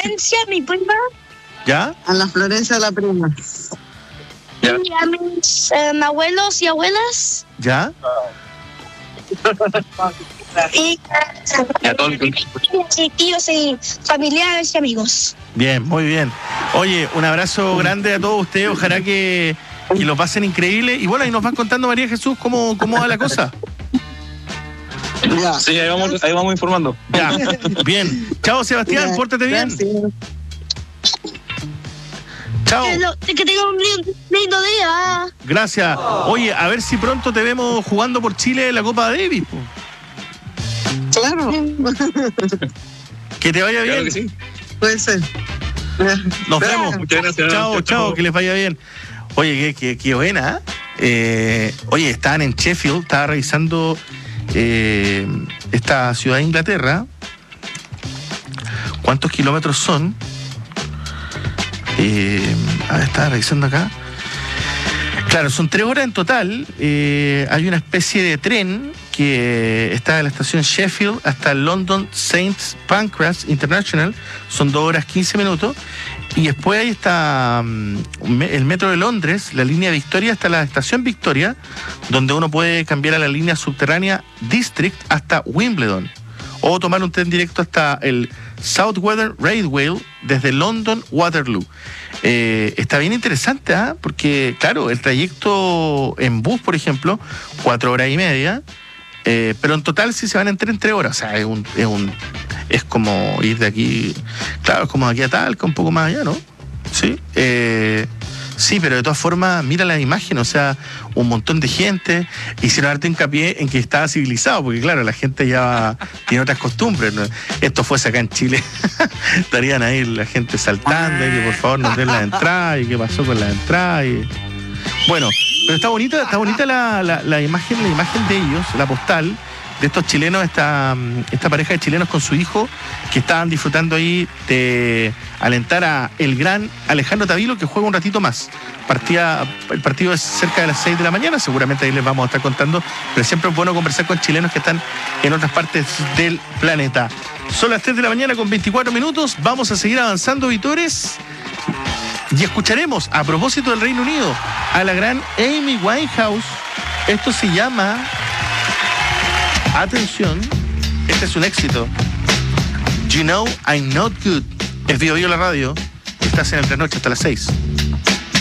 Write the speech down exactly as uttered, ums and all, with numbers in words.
Florencia, mi prima. ¿Ya? A la Florencia de la prima. ¿Ya? Y a mis um, abuelos y abuelas. ¿Ya? Y a todos los tíos y familiares y amigos. Bien, muy bien. Oye, un abrazo grande a todos ustedes. Ojalá que, que lo pasen increíble. Y bueno, ahí nos van contando, María Jesús, cómo, cómo va la cosa. Ya. Sí, ahí vamos, ahí vamos informando. Ya, bien. Chao, Sebastián, ya, pórtate bien. Gracias. Chao. Que tenga un lindo día. Gracias. Oye, a ver si pronto te vemos jugando por Chile en la Copa Davis. Claro. Que te vaya bien. Claro que sí. Puede ser. Nos vemos. Muchas gracias. Chao, chao, que les vaya bien. Oye, qué, qué, qué buena. Eh, oye, estaban en Sheffield, estaba revisando eh, esta ciudad de Inglaterra. ¿Cuántos kilómetros son? Eh, a ver, estaba revisando acá. Claro, son tres horas en total. Eh, hay una especie de tren que está de la estación Sheffield hasta London Saint Pancras International. Son dos horas quince minutos. Y después ahí está um, el metro de Londres, la línea Victoria hasta la estación Victoria, donde uno puede cambiar a la línea subterránea District hasta Wimbledon. O tomar un tren directo hasta el Southwestern Railway desde London Waterloo. Eh, está bien interesante, ¿eh? Porque, claro, el trayecto en bus, por ejemplo, cuatro horas y media, eh, pero en total sí se van en tren tres horas. O sea, es un, es un es como ir de aquí, claro, es como de aquí a Talca, un poco más allá, ¿no? Sí. Eh, Sí, pero de todas formas, mira la imagen, o sea, un montón de gente. Hicieron darte hincapié en que estaba civilizado, porque claro, la gente ya tiene otras costumbres, ¿no? Esto fuese acá en Chile, estarían ahí la gente saltando y que por favor nos den la entrada y qué pasó con la entrada. Y... Bueno, pero está bonita, está bonita la, la, la imagen, la imagen de ellos, la postal de estos chilenos, esta, esta pareja de chilenos con su hijo, que estaban disfrutando ahí de alentar a el gran Alejandro Tavilo, que juega un ratito más. Partida, el partido es cerca de las seis de la mañana, seguramente ahí les vamos a estar contando, pero siempre es bueno conversar con chilenos que están en otras partes del planeta. Son las tres de la mañana con veinticuatro minutos, vamos a seguir avanzando, Vitores, y escucharemos, a propósito del Reino Unido, a la gran Amy Winehouse. Esto se llama... Atención, este es un éxito. You know I'm not good. Es Bio Bio la radio. Estás en el trasnoche hasta las seis.